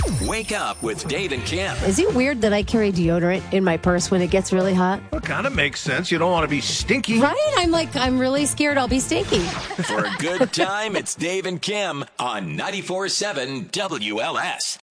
Wake up with Dave and Kim. Is it weird that I carry deodorant in my purse when it gets really hot? Well, kind of makes sense. You don't want to be stinky. Right? I'm really scared I'll be stinky. For a good time, it's Dave and Kim on 94.7 WLS.